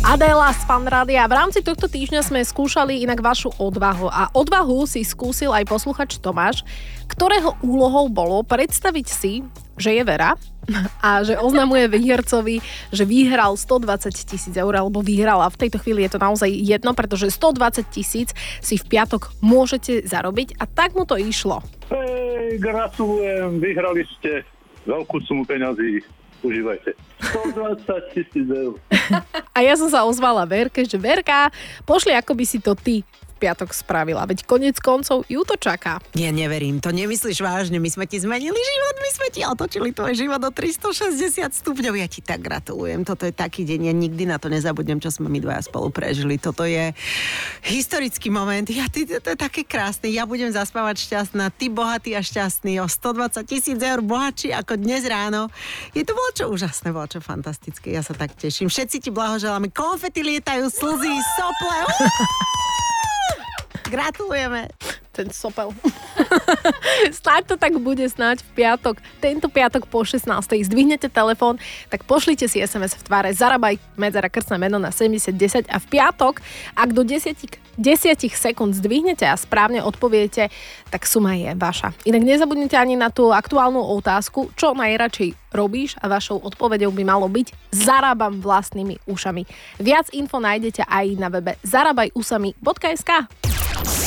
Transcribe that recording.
Adela z Fan Rádia. V rámci tohto týždňa sme skúšali inak vašu odvahu a odvahu si skúsil aj posluchač Tomáš, ktorého úlohou bolo predstaviť si, že je Vera a že oznamuje výhercovi, že vyhral 120 000 eur alebo vyhrala. V tejto chvíli je to naozaj jedno, pretože 120 000 si v piatok môžete zarobiť a tak mu to išlo. Hej, gratulujem, vyhrali ste veľkú sumu peňazí. Užívajte. 120 000 eur. A ja som sa ozvala Verke, že Verka, pošli, ako by si to ty v piatok spravila. Veď koniec koncov ju to čaká. Nie, neverím, to nemyslíš vážne. My sme ti zmenili život, my sme ti otočili tvoj život o 360 stupňov. Ja ti tak gratulujem. Toto je taký deň, ja nikdy na to nezabudnem, čo sme my dvaja spolu prežili. Toto je historický moment. To je také krásne. Ja budem zaspávať šťastná, ty bohatý a šťastný, o 120 000 eur bohatší ako dnes ráno. Je to bolo čo úžasné, bolo čo fantastické. Ja sa tak teším. Všetci ti blahoželáme. Konfety lietajú, slzy, sople. Gratulujeme. Ten sopel. Snáď to tak bude, snáď v piatok. Tento piatok po 16. zdvihnete telefón, tak pošlite si SMS v tvare Zarabaj, medzera krstné meno na 7010 a v piatok, ak do 10 sekúnd zdvihnete a správne odpoviete, tak suma je vaša. Inak nezabudnite ani na tú aktuálnu otázku, čo najradšej robíš a vašou odpoveďou by malo byť zarábam vlastnými ušami. Viac info nájdete aj na webe zarabajusami.sk.